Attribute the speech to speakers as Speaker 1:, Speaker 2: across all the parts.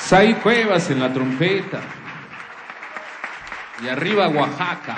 Speaker 1: Said Cuevas en la trompeta. Y arriba Oaxaca.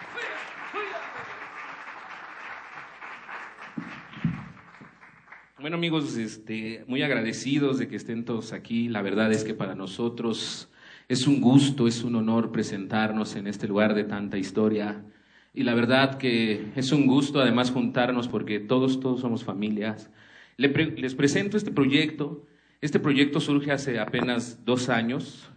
Speaker 1: Bueno, amigos, muy agradecidos de que estén todos aquí. La verdad es que para nosotros es un gusto, es un honor presentarnos en este lugar de tanta historia. Y la verdad que es un gusto además juntarnos porque todos somos familias. Les presento este proyecto. Este proyecto surge hace apenas 2 años.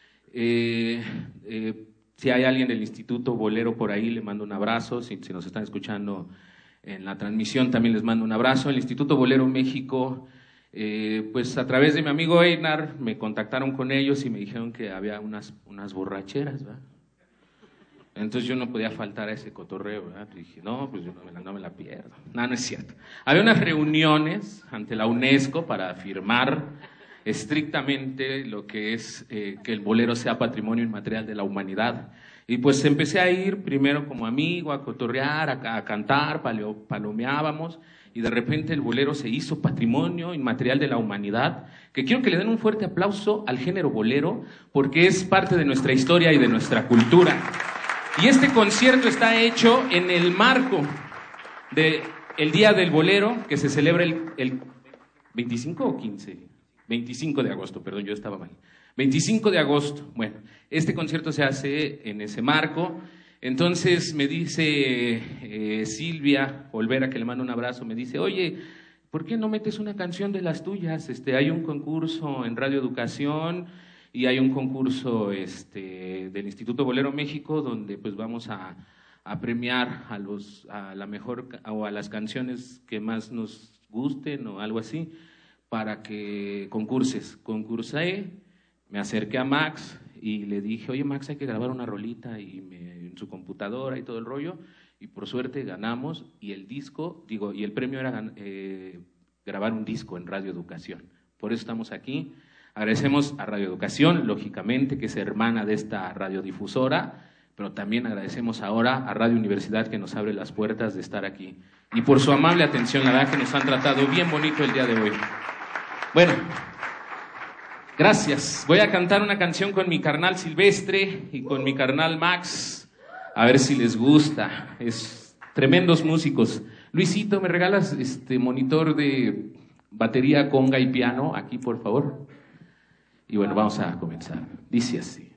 Speaker 1: Si hay alguien del Instituto Bolero por ahí, le mando un abrazo. Si nos están escuchando en la transmisión, también les mando un abrazo. El Instituto Bolero México, pues a través de mi amigo Einar, me contactaron con ellos y me dijeron que había unas borracheras, ¿verdad? Entonces yo no podía faltar a ese cotorreo, ¿verdad? Y dije, no, pues yo no me la pierdo. No es cierto. Había unas reuniones ante la UNESCO para firmar estrictamente lo que es que el bolero sea patrimonio inmaterial de la humanidad. Y pues empecé a ir primero como amigo, a cotorrear, a cantar, palomeábamos, y de repente el bolero se hizo patrimonio inmaterial de la humanidad, que quiero que le den un fuerte aplauso al género bolero, porque es parte de nuestra historia y de nuestra cultura. Y este concierto está hecho en el marco del Día del Bolero, que se celebra el 25 o 15, 25 de agosto, perdón, yo estaba mal. 25 de agosto. Bueno, este concierto se hace en ese marco. Entonces me dice Silvia Olvera, que le mando un abrazo, me dice, oye, ¿por qué no metes una canción de las tuyas? Hay un concurso en Radio Educación y hay un concurso del Instituto Bolero México donde pues vamos a premiar a la mejor o a las canciones que más nos gusten o algo así para que concurses. Concursé, me acerqué a Max y le dije, oye Max, hay que grabar una rolita en su computadora y todo el rollo, y por suerte ganamos, y el premio era grabar un disco en Radio Educación. Por eso estamos aquí. Agradecemos a Radio Educación, lógicamente, que es hermana de esta radiodifusora, pero también agradecemos ahora a Radio Universidad, que nos abre las puertas de estar aquí. Y por su amable atención, la verdad que nos han tratado bien bonito el día de hoy. Bueno, gracias. Voy a cantar una canción con mi carnal Silvestre y con mi carnal Max, a ver si les gusta. Es tremendos músicos. Luisito, ¿me regalas monitor de batería, conga y piano aquí, por favor? Y bueno, vamos a comenzar. Dice así.